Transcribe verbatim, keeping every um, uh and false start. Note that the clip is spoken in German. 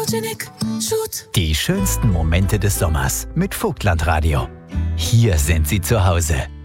Photogenic Shoot. Die schönsten Momente des Sommers mit Vogtland Radio. Hier sind sie zu Hause.